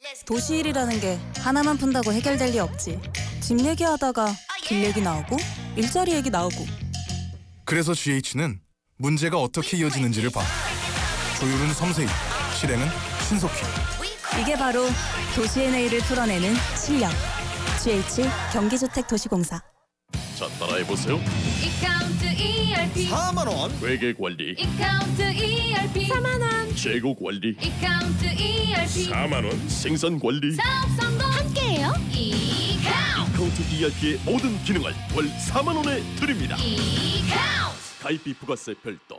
도시일이라는 게 하나만 푼다고 해결될 리 없지. 집 얘기하다가 길 얘기 나오고 일자리 얘기 나오고. 그래서 GH는 문제가 어떻게 이어지는지를 봐. 조율은 섬세히, 실행은 신속히. 이게 바로 도시의 내일을 풀어내는 실력. GH 경기주택도시공사. 자, 따라해보세요. 이카운트 ERP 4만 원. 회계관리, 이카운트 ERP 4만원 재고관리, 이카운트 ERP 4만원, 생산관리. 사업 성공 함께해요. 이카운트 카운트 ERP의 모든 기능을 월 4만원에 드립니다. 이카운트 가입비 부가세 별도